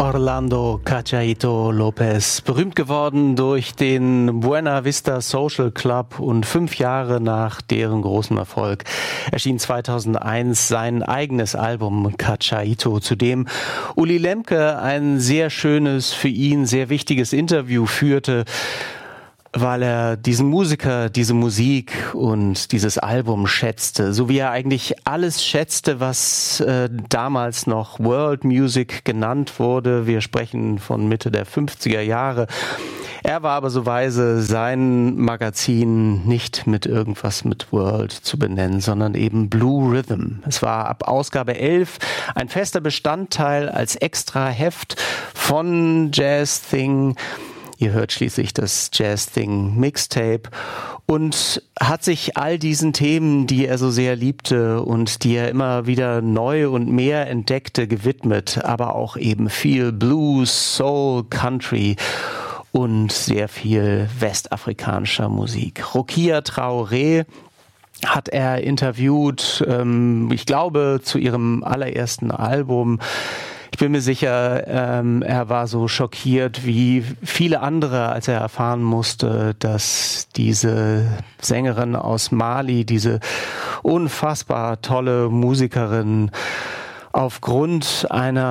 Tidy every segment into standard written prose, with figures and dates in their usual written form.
Orlando Cachayito Lopez, berühmt geworden durch den Buena Vista Social Club, und 5 Jahre nach deren großem Erfolg erschien 2001 sein eigenes Album Cachayito, zu dem Uli Lemke ein sehr schönes, für ihn sehr wichtiges Interview führte, weil er diesen Musiker, diese Musik und dieses Album schätzte, so wie er eigentlich alles schätzte, was damals noch World Music genannt wurde. Wir sprechen von Mitte der 50er Jahre. Er war aber so weise, sein Magazin nicht mit irgendwas mit World zu benennen, sondern eben Blue Rhythm. Es war ab Ausgabe 11 ein fester Bestandteil als extra Heft von Jazz Thing. Ihr hört schließlich das Jazz Thing Mixtape, und hat sich all diesen Themen, die er so sehr liebte und die er immer wieder neu und mehr entdeckte, gewidmet, aber auch eben viel Blues, Soul, Country und sehr viel westafrikanischer Musik. Rokia Traoré hat er interviewt, ich glaube zu ihrem allerersten Album. Ich bin mir sicher, er war so schockiert wie viele andere, als er erfahren musste, dass diese Sängerin aus Mali, diese unfassbar tolle Musikerin, aufgrund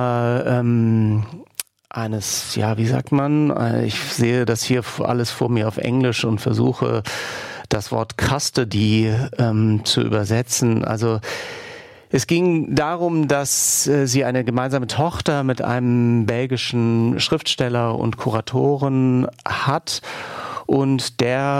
eines, ja, wie sagt man, ich sehe das hier alles vor mir auf Englisch und versuche das Wort Custody zu übersetzen. Also es ging darum, dass sie eine gemeinsame Tochter mit einem belgischen Schriftsteller und Kuratoren hat, und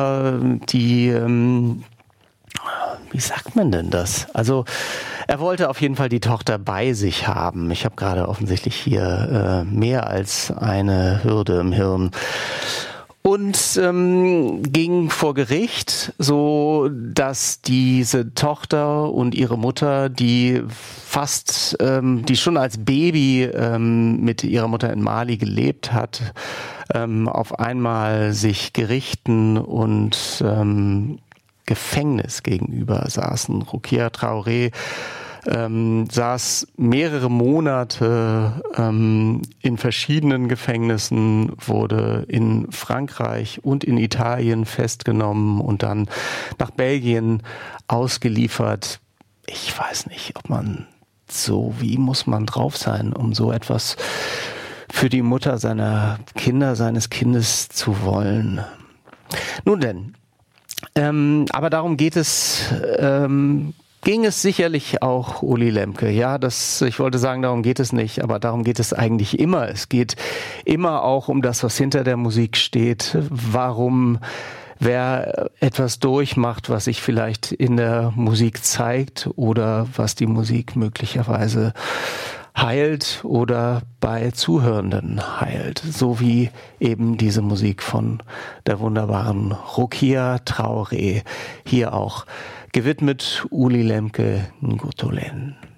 wie sagt man denn das? Also er wollte auf jeden Fall die Tochter bei sich haben. Ich habe gerade offensichtlich hier mehr als eine Hürde im Hirn. Und ging vor Gericht, so dass diese Tochter und ihre Mutter, die schon als Baby mit ihrer Mutter in Mali gelebt hat, auf einmal sich Gerichten und Gefängnis gegenüber saßen. Rokia Traoré saß mehrere Monate in verschiedenen Gefängnissen, wurde in Frankreich und in Italien festgenommen und dann nach Belgien ausgeliefert. Ich weiß nicht, wie muss man drauf sein, um so etwas für die Mutter seines Kindes zu wollen. Nun denn, aber darum ging es sicherlich auch Uli Lemke. Ja, ich wollte sagen, darum geht es nicht, aber darum geht es eigentlich immer. Es geht immer auch um das, was hinter der Musik steht. Wer etwas durchmacht, was sich vielleicht in der Musik zeigt oder was die Musik möglicherweise heilt oder bei Zuhörenden heilt. So wie eben diese Musik von der wunderbaren Rokia Traoré. Hier auch gewidmet Uli Lemke Ngotolen.